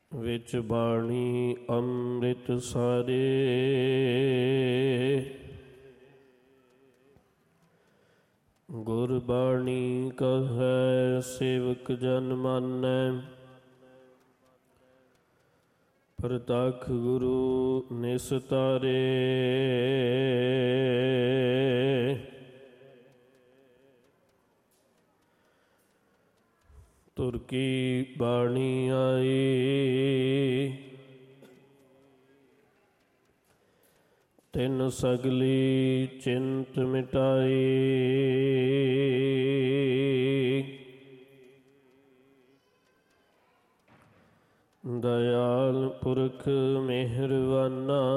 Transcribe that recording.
ਵਿੱਚ ਬਾਣੀ ਅੰਮ੍ਰਿਤ ਸਾਰੇ। ਗੁਰਬਾਣੀ ਕਹੈ ਸੇਵਕ ਜਨ ਮਾਨੈ, ਪ੍ਰਤੱਖ ਗੁਰੂ ਨਿਸਤਾਰੇ। ਤੁਰ ਕੀ ਬਾਣੀ ਆਈ, ਤਿਨ ਸਗਲੀ ਚਿੰਤ ਮਿਟਾਈ। ਦਇਆਲ ਪੁਰਖ ਮਿਹਰਬਾਨਾ,